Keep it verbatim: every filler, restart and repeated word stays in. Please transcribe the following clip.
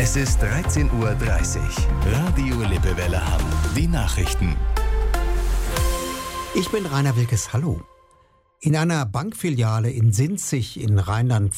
Es ist dreizehn Uhr dreißig. Radio Lippewelle Hamm. Die Nachrichten. Ich bin Rainer Wilkes. Hallo. In einer Bankfiliale in Sinzig in Rheinland